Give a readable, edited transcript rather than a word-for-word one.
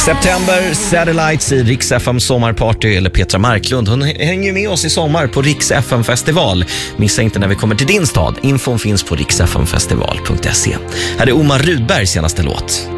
September Satellites i Rix FM sommarparty, eller Petra Marklund. Hon hänger med oss i sommar på Rix FM festival. Missa inte när vi kommer till din stad. Infon finns på rixfmfestival.se. Här är Omar Rudbergs senaste låt.